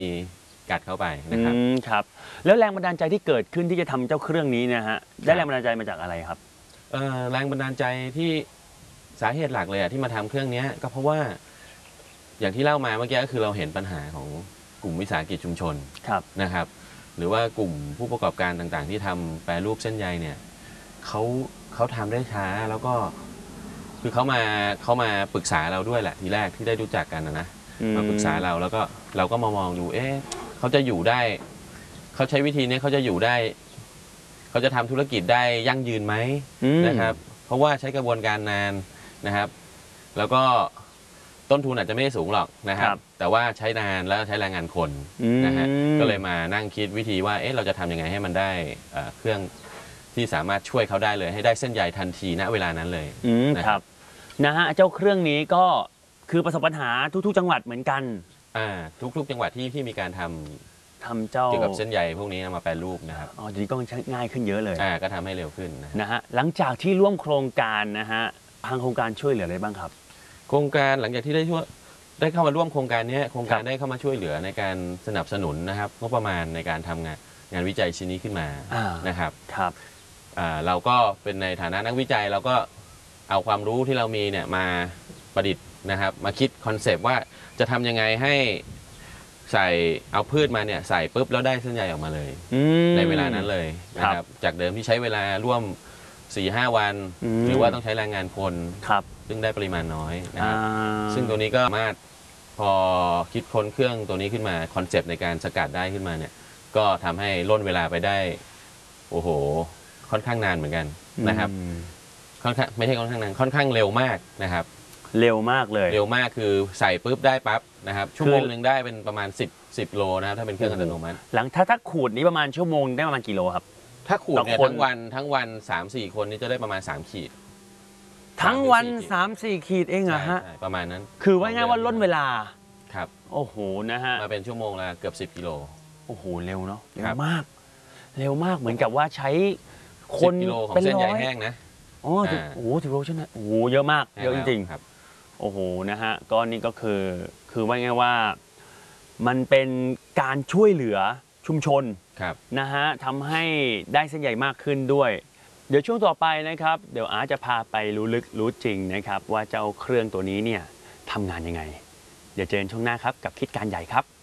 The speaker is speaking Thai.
กัดเข้าไปนะครับครับแล้วแรงบันดาลใจที่เกิดขึ้นที่จะทำเจ้าเครื่องนี้นะฮะได้แรงบันดาลใจมาจากอะไรครับแรงบันดาลใจที่สาเหตุหลักเลยที่มาทำเครื่องนี้ก็เพราะว่าอย่างที่เล่ามาเมื่อกี้ก็คือเราเห็นปัญหาของกลุ่มวิสาหกิจชุมชนนะครับหรือว่ากลุ่มผู้ประกอบการต่างๆที่ทำแปรรูปเส้นใยเนี่ยเขาทำได้ช้าแล้วก็คือเขามาปรึกษาเราด้วยแหละทีแรกที่ได้รู้จักกันนะมาปรึกษาเราแล้วก็เราก็มองดูเขาจะอยู่ได้เขาใช้วิธีนี้เขาจะอยู่ได้เขาจะทำธุรกิจได้ยั่งยืนไหมนะครับเพราะว่าใช้กระบวนการนานนะครับแล้วก็ต้นทุนอาจจะไม่ได้สูงหรอกนะครับแต่ว่าใช้นานแล้วใช้แรงงานคนนะฮะก็เลยมานั่งคิดวิธีว่าเราจะทำยังไงให้มันได้เครื่องที่สามารถช่วยเขาได้เลยให้ได้เส้นใยทันทีณเวลานั้นเลยนะครับนะฮะเจ้าเครื่องนี้ก็คือประสบปัญหาทุกๆจังหวัดเหมือนกันทุกจังหวัดที่มีการทำเจ้าเกี่ยวกับเส้นใยพวกนี้มาแปรรูปนะครับทีนี้ก็ง่ายขึ้นเยอะเลยก็ทำให้เร็วขึ้นนะฮะหลังจากที่ร่วมโครงการนะฮะทางโครงการช่วยเหลืออะไรบ้างครับโครงการหลังจากที่ได้เข้ามาร่วมโครงการนี้โครงการได้เข้ามาช่วยเหลือในการสนับสนุนนะครับงบประมาณในการทำงานวิจัยชิ้นนี้ขึ้นมานะครับเราก็เป็นในฐานะนักวิจัยเราก็เอาความรู้ที่เรามีเนี่ยมาประดิษฐ์นะครับมาคิดคอนเซปต์ว่าจะทำยังไงให้ใส่เอาพืชมาเนี่ยใส่ปุ๊บแล้วได้เส้นใยออกมาเลยในเวลานั้นเลยนะครับจากเดิมที่ใช้เวลาร่วม 4-5 วันหรือว่าต้องใช้แรงงานคนซึ่งได้ปริมาณน้อยนะครับซึ่งตัวนี้ก็สามารถพอคิดค้นเครื่องตัวนี้ขึ้นมาคอนเซปต์ในการสกัดได้ขึ้นมาเนี่ยก็ทำให้ล่นเวลาไปได้โอ้โหค่อนข้างนานเหมือนกันนะครับค่อนข้างไม่ใช่ค่อนข้างนานค่อนข้างเร็วมากนะครับเร็วมากเลยเร็วมากคือใส่ปุ๊บได้ปั๊บนะครับชั่วโมงหนึ่งได้เป็นประมาณ10 โลนะครับถ้าเป็นเครื่องอัตโนมัติหลังถ้าขูดนี้ประมาณชั่วโมงได้ประมาณกี่โลครับถ้าขูดเนี่ยทั้งวัน 3-4 คนนี้จะได้ประมาณ3 ขีดทั้งวัน 3-4 ขีดเองเหรอฮะประมาณนั้นคือว่าง่ายว่าล่นเวลาครับโอ้โหนะฮะมาเป็นชั่วโมงละเกือบ10 กิโลโอ้โหเร็วเนาะเร็วมากเหมือนกับว่าใช้คน10 กิโลของเส้นใยแห้งนะโอ้โห10 โลใช่ไหมโอ้โหเยอะมากเยอะจริงๆครับโอ้โหนะฮะก็นี่ก็คือว่าไงว่ามันเป็นการช่วยเหลือชุมชนนะฮะทำให้ได้เส้นใยมากขึ้นด้วยเดี๋ยวช่วงต่อไปนะครับเดี๋ยวอาร์ตจะพาไปรู้ลึกรู้จริงนะครับว่าเจ้าเครื่องตัวนี้เนี่ยทำงานยังไงเดี๋ยวเจอกันช่วงหน้าครับกับคิดการใหญ่ครับ